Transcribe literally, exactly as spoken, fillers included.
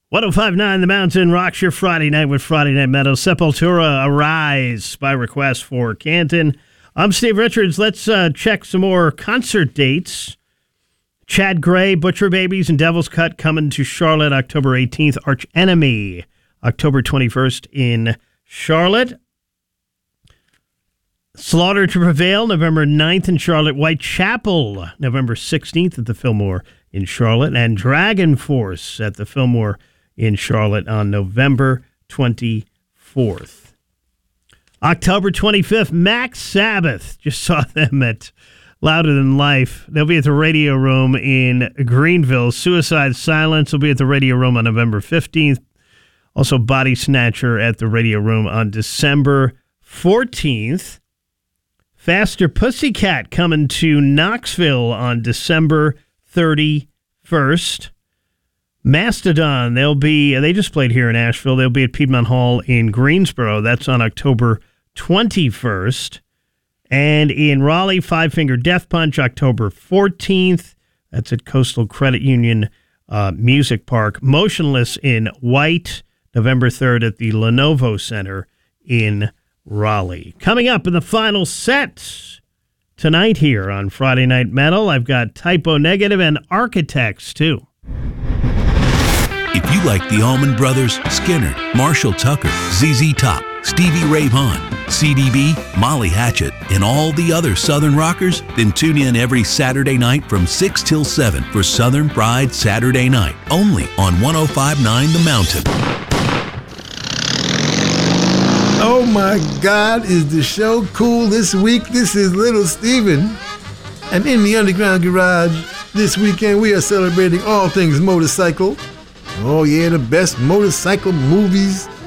one oh five point nine The Mountain rocks your Friday night with Friday Night Metal. Sepultura, Arise, by request for Canton. I'm Steve Richards. Let's uh, check some more concert dates. Chad Gray, Butcher Babies, and Devil's Cut coming to Charlotte October eighteenth. Arch Enemy, October twenty-first in Charlotte. Slaughter to Prevail, November ninth in Charlotte. Whitechapel, November sixteenth at the Fillmore in Charlotte. And Dragon Force at the Fillmore in Charlotte on November twenty-fourth. October twenty-fifth, Max Sabbath. Just saw them at Louder Than Life. They'll be at the Radio Room in Greenville. Suicide Silence will be at the Radio Room on November fifteenth. Also, Body Snatcher at the Radio Room on December fourteenth. Faster Pussycat coming to Knoxville on December thirty-first. Mastodon, they'll be, they just played here in Asheville. They'll be at Piedmont Hall in Greensboro. That's on October twenty-first. And in Raleigh, Five Finger Death Punch, October fourteenth. That's at Coastal Credit Union uh, Music Park. Motionless in White, November third at the Lenovo Center in Raleigh. Coming up in the final set tonight here on Friday Night Metal, I've got Typo Negative and Architects, too. If you like the Allman Brothers, Skinner, Marshall Tucker, Z Z Top, Stevie Ray Vaughan, C D B, Molly Hatchet, and all the other Southern rockers, then tune in every Saturday night from six till seven for Southern Pride Saturday Night, only on one oh five point nine The Mountain. Oh my God, is the show cool this week? This is Little Steven. And in the Underground Garage this weekend, we are celebrating all things motorcycle. Oh yeah, the best motorcycle movies